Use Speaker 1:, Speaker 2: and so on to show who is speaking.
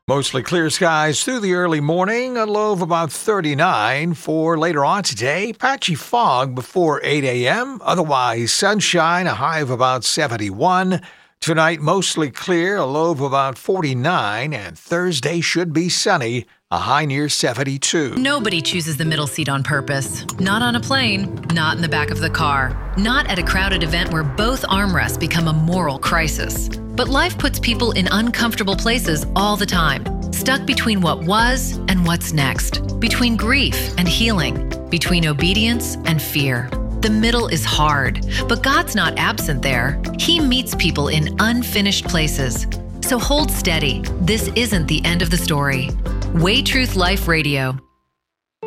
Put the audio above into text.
Speaker 1: Mostly clear skies through the early morning, a low of about 39 for later on today. Patchy fog before 8 a.m., otherwise sunshine, a high of about 71. Tonight, mostly clear, a low of about 49, and Thursday should be sunny, a high near 72.
Speaker 2: Nobody chooses the middle seat on purpose. Not on a plane, not in the back of the car, not at a crowded event where both armrests become a moral crisis. But life puts people in uncomfortable places all the time, stuck between what was and what's next, between grief and healing, between obedience and fear. The middle is hard, but God's not absent there. He meets people in unfinished places. So hold steady. This isn't the end of the story. Way Truth Life Radio.